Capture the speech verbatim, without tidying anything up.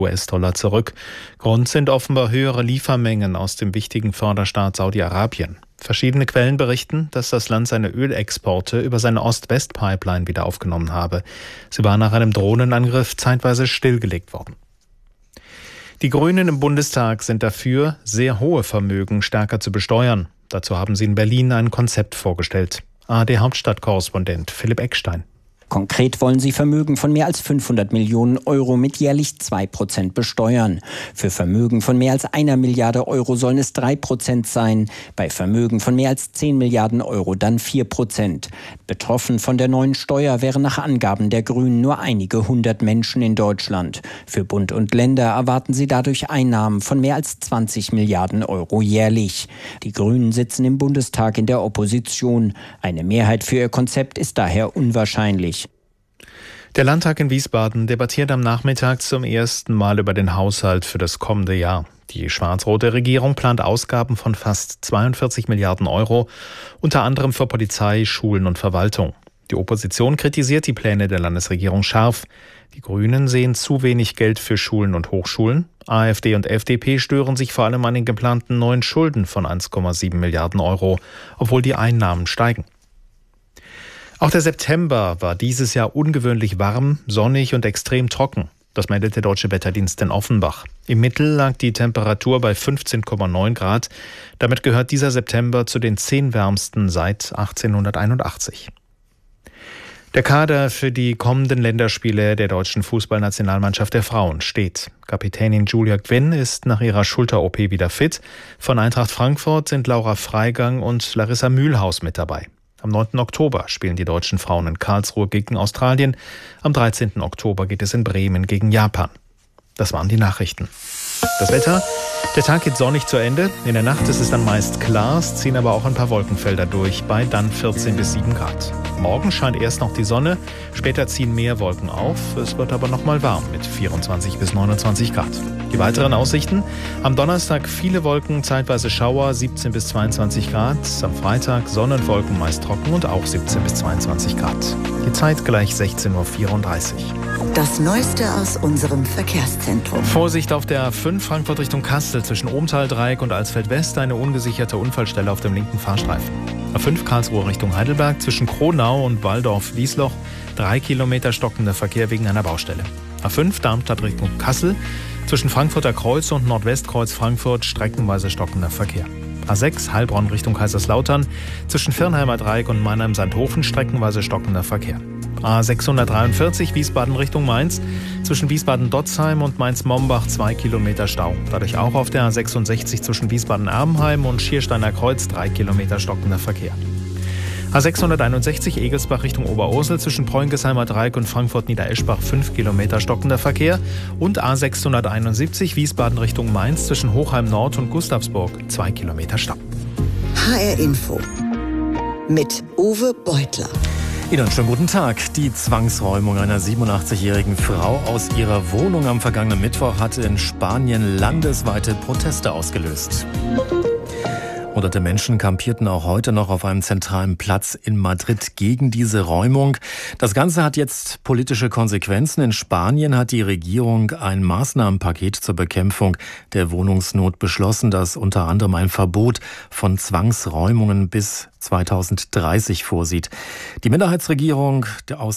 U S-Dollar zurück. Grund sind offenbar höhere Liefermengen aus dem wichtigen Förderstaat Saudi-Arabien. Verschiedene Quellen berichten, dass das Land seine Ölexporte über seine Ost-West-Pipeline wieder aufgenommen habe. Sie war nach einem Drohnenangriff zeitweise stillgelegt worden. Die Grünen im Bundestag sind dafür, sehr hohe Vermögen stärker zu besteuern. Dazu haben sie in Berlin ein Konzept vorgestellt. A R D-Hauptstadtkorrespondent Philipp Eckstein. Konkret wollen sie Vermögen von mehr als fünfhundert Millionen Euro mit jährlich zwei Prozent besteuern. Für Vermögen von mehr als einer Milliarde Euro sollen es drei Prozent sein, bei Vermögen von mehr als zehn Milliarden Euro dann vier Prozent. Betroffen von der neuen Steuer wären nach Angaben der Grünen nur einige hundert Menschen in Deutschland. Für Bund und Länder erwarten sie dadurch Einnahmen von mehr als zwanzig Milliarden Euro jährlich. Die Grünen sitzen im Bundestag in der Opposition. Eine Mehrheit für ihr Konzept ist daher unwahrscheinlich. Der Landtag in Wiesbaden debattiert am Nachmittag zum ersten Mal über den Haushalt für das kommende Jahr. Die schwarz-rote Regierung plant Ausgaben von fast zweiundvierzig Milliarden Euro, unter anderem für Polizei, Schulen und Verwaltung. Die Opposition kritisiert die Pläne der Landesregierung scharf. Die Grünen sehen zu wenig Geld für Schulen und Hochschulen. AfD und F D P stören sich vor allem an den geplanten neuen Schulden von eins Komma sieben Milliarden Euro, obwohl die Einnahmen steigen. Auch der September war dieses Jahr ungewöhnlich warm, sonnig und extrem trocken. Das meldet der Deutsche Wetterdienst in Offenbach. Im Mittel lag die Temperatur bei fünfzehn Komma neun Grad. Damit gehört dieser September zu den zehn wärmsten seit achtzehnhunderteinundachtzig. Der Kader für die kommenden Länderspiele der deutschen Fußballnationalmannschaft der Frauen steht. Kapitänin Julia Gwynn ist nach ihrer Schulter-O P wieder fit. Von Eintracht Frankfurt sind Laura Freigang und Larissa Mühlhaus mit dabei. Am neunten Oktober spielen die deutschen Frauen in Karlsruhe gegen Australien. Am dreizehnten Oktober geht es in Bremen gegen Japan. Das waren die Nachrichten. Das Wetter: Der Tag geht sonnig zu Ende. In der Nacht ist es dann meist klar, es ziehen aber auch ein paar Wolkenfelder durch, bei dann vierzehn bis sieben Grad. Morgen scheint erst noch die Sonne, später ziehen mehr Wolken auf. Es wird aber noch mal warm mit vierundzwanzig bis neunundzwanzig Grad. Die weiteren Aussichten: Am Donnerstag viele Wolken, zeitweise Schauer, siebzehn bis zweiundzwanzig Grad. Am Freitag Sonnenwolken, meist trocken und auch siebzehn bis zweiundzwanzig Grad. Die Zeit gleich sechzehn Uhr vierunddreißig. Das Neueste aus unserem Verkehrszentrum. Vorsicht auf der A fünf Frankfurt Richtung Kassel zwischen Ohmtal-Dreieck und Alsfeld-West, eine ungesicherte Unfallstelle auf dem linken Fahrstreifen. A fünf Karlsruhe Richtung Heidelberg zwischen Kronau und Waldorf-Wiesloch, drei Kilometer stockender Verkehr wegen einer Baustelle. A fünf Darmstadt Richtung Kassel zwischen Frankfurter Kreuz und Nordwestkreuz Frankfurt, streckenweise stockender Verkehr. A sechs Heilbronn Richtung Kaiserslautern zwischen Firnheimer Dreieck und Mannheim-Sandhofen, streckenweise stockender Verkehr. A sechshundertdreiundvierzig Wiesbaden Richtung Mainz zwischen Wiesbaden-Dotzheim und Mainz-Mombach, zwei Kilometer Stau. Dadurch auch auf der A sechsundsechzig zwischen Wiesbaden-Erbenheim und Schiersteiner Kreuz, drei Kilometer stockender Verkehr. A sechshunderteinundsechzig Egelsbach Richtung Oberursel zwischen Preungesheimer Dreieck und Frankfurt-Niedereschbach, fünf Kilometer stockender Verkehr. Und A sechshunderteinundsiebzig Wiesbaden Richtung Mainz zwischen Hochheim Nord und Gustavsburg, zwei Kilometer Stau. H R Info mit Uwe Beutler. Ihnen einen schönen guten Tag. Die Zwangsräumung einer siebenundachtzigjährigen Frau aus ihrer Wohnung am vergangenen Mittwoch hatte in Spanien landesweite Proteste ausgelöst. Hunderte Menschen kampierten auch heute noch auf einem zentralen Platz in Madrid gegen diese Räumung. Das Ganze hat jetzt politische Konsequenzen. In Spanien hat die Regierung ein Maßnahmenpaket zur Bekämpfung der Wohnungsnot beschlossen, das unter anderem ein Verbot von Zwangsräumungen bis zweitausenddreißig vorsieht. Die Minderheitsregierung aus